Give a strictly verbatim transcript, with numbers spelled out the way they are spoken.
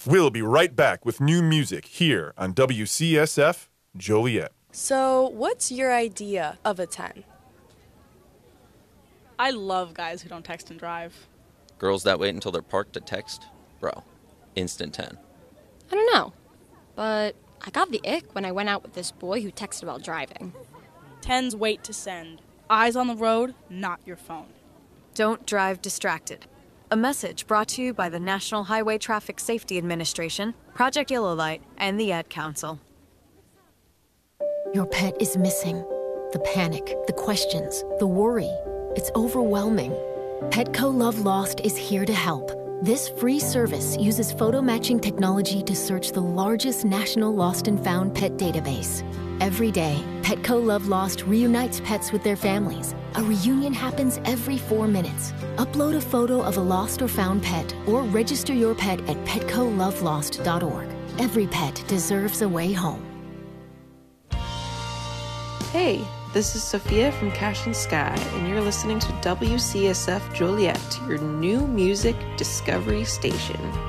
We'll be right back with new music here on W C S F Joliet. So, what's your idea of a ten? I love guys who don't text and drive. Girls that wait until they're parked to text? Bro, instant ten. I don't know, but I got the ick when I went out with this boy who texted while driving. Tens wait to send. Eyes on the road, not your phone. Don't drive distracted. A message brought to you by the National Highway Traffic Safety Administration, Project Yellow Light, and the Ad Council. Your pet is missing. The panic, the questions, the worry. It's overwhelming. Petco Love Lost is here to help. This free service uses photo matching technology to search the largest national lost and found pet database. Every day, Petco Love Lost reunites pets with their families. A reunion happens every four minutes. Upload a photo of a lost or found pet or register your pet at petco love lost dot org. Every pet deserves a way home. Hey, this is Sophia from Cash and Sky, and you're listening to W C S F Joliet, your new music discovery station.